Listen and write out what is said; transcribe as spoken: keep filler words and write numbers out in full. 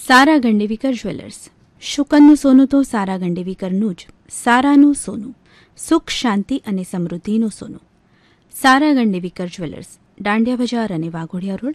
સારા ગંડેવીકર jewellers. શુકનનું સોનું તો સારા ગંડેવીકરનું જ. સારાનું સોનું, સુખ શાંતિ અને સમૃદ્ધિનું સોનું. સારા ગંડેવીકર જ્વેલર્સ, દાંડિયા બજાર અને વાઘોડિયા રોડ,